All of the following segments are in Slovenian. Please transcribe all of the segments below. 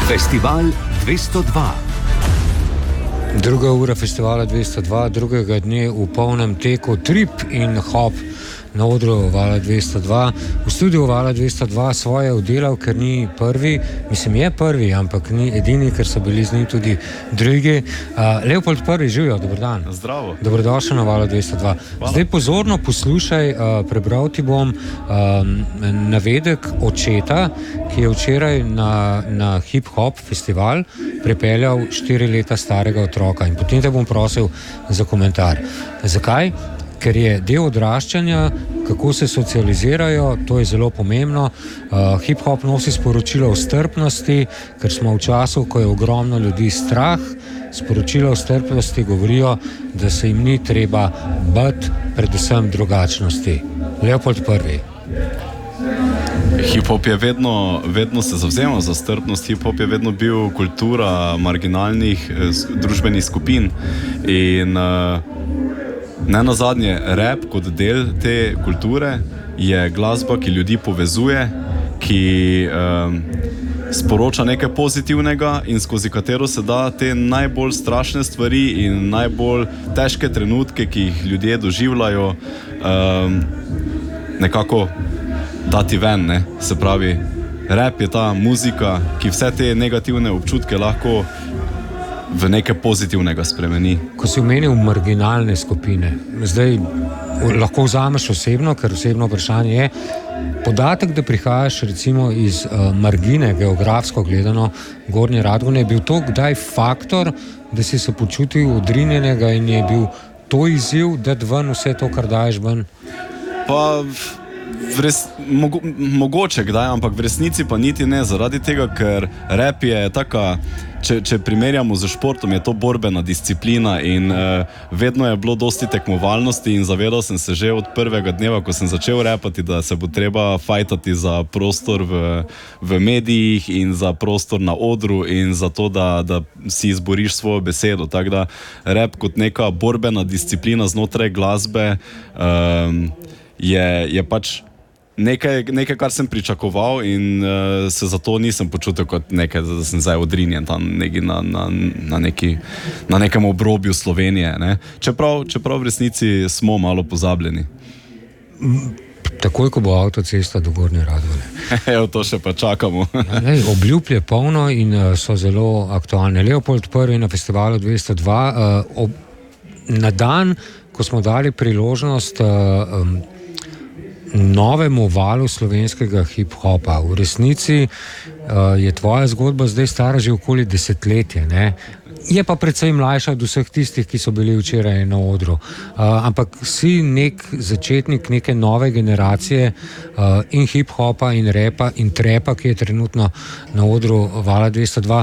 Festival 202. Druga ura festivala 202, drugega dne v polnem teku Trip in Hop na odru Vala 202. V studiu Vala 202 svoje oddelal, ker ni prvi, mislim je prvi, ampak ni edini, ker so bili z njim tudi drugi. Leopold prvi, živijo, dober dan. Zdravo. Dobrodošel na Vala 202. Hvala. Zdaj pozorno poslušaj, prebral ti bom navedek očeta, ki je včeraj na hip-hop festival pripeljal 4 leta starega otroka in potem te bom prosil za komentar. Zakaj? Ker je del odraščanja, kako se socializirajo, to je zelo pomembno. Hip-hop nosi sporočilo o strpnosti, ker smo v času, ko je ogromno ljudi strah. Sporočilo o strpnosti govorijo, da se jim ni treba bati predvsem drugačnosti. Leopold prvi. Hip-hop je vedno se zavzemal za strpnost, hip-hop je vedno bil kultura marginalnih družbenih skupin in ne nazadnje rap kot del te kulture je glasba, ki ljudi povezuje, ki sporoča nekaj pozitivnega in skozi katero se da te najbolj strašne stvari in najbolj težke trenutke, ki jih ljudje doživljajo, nekako dati ven, ne? Se pravi, rap je ta muzika, ki vse te negativne občutke lahko v nekaj pozitivnega spremeni. Ko si omenil marginalne skupine, zdaj lahko vzameš osebno, ker osebno vprašanje je, podatek, da prihajaš recimo iz margine, geografsko gledano, Gornje Radgone, je bil to kdaj faktor, da si se počutil odrinjenega in je bil to izziv, dati ven vse to, kar daješ ven? Pa mogoče kdaj, ampak v resnici pa niti ne, zaradi tega, ker rap je taka, če primerjamo z športom, je to borbena disciplina in vedno je bilo dosti tekmovalnosti in zavedal sem se že od prvega dneva, ko sem začel rapati, da se bo treba fajtati za prostor v medijih in za prostor na odru in za to, da si izboriš svojo besedo. Tako da rap kot neka borbena disciplina znotraj glasbe je pač nekaj, kar sem pričakoval in se zato nisem počutil kot nekaj, da sem zdaj odrinjen tam na nekem obrobju Slovenije. Ne? Čeprav v resnici smo malo pozabljeni. Takoj, ko bo avtocesta do Gornje Radgone. Evo, to še pa čakamo. Obljub je polno in so zelo aktualne. Leopold prvi na festivalu 202. Na dan, ko smo dali priložnost novemu valu slovenskega hip-hopa. V resnici je tvoja zgodba zdaj stara že okoli desetletje, ne? Je pa precej mlajša od vseh tistih, ki so bili včeraj na odru. Ampak si nek začetnik neke nove generacije in hip-hopa in repa in trepa, ki je trenutno na odru Vala 202.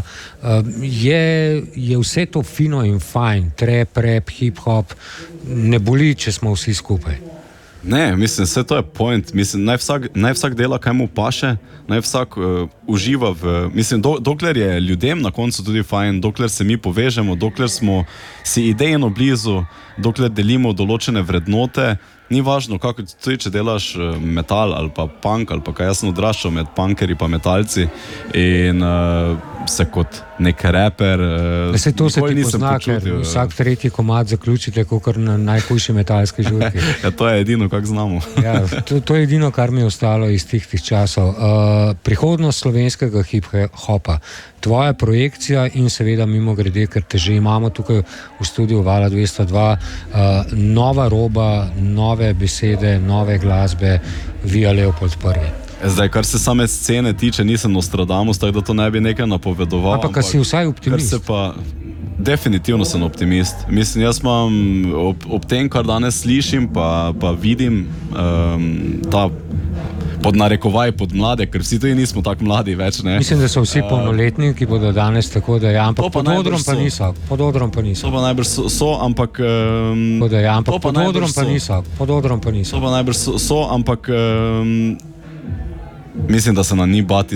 Je vse to fino in fajn, trep, rap, hip-hop, ne boli, če smo vsi skupaj. Ne, mislim, vse to je point. Mislim, naj vsak dela, kaj mu paše, naj vsak uživa v... Mislim, dokler je ljudem na koncu tudi fajn, dokler se mi povežemo, dokler smo si idejno blizu, dokler delimo določene vrednote, ni važno, kako tudi, če delaš metal ali pa punk ali pa kaj, jaz sem odraščal med punkeri pa metalci in se kot nek reper to se ti pozna, ker vsak tretji komad zaključite kakor na najhujši metalski žurki. Ja, to je edino, kak znamo. Ja, to je edino, kar mi je ostalo iz tih časov. Prihodnost slovenskega hip-hopa, tvoja projekcija in seveda mimogrede, ker te že imamo tukaj v studiu Vala 202, nova roba, nove besede, nove glasbe, via Leopold prvi. Zdaj, kar se same scene tiče, nisem Nostradamus, tako da to ne bi nekaj napovedoval. Ampak si vsaj optimist. Definitivno sem optimist. Mislim, jaz imam ob tem, kar danes slišim, pa vidim ta pod narekovaj, pod mlade, ker vsi tudi nismo tako mladi več, ne. Mislim, da so vsi polnoletni, ki bodo danes tako, da ja, ampak pod odrom pa niso. Pod odrom pa niso. To pa najbrž so, ampak... Ampak pod odrom pa niso. Pod odrom pa niso. To pa najbrž so, ampak... Mislim, da se nam ni bati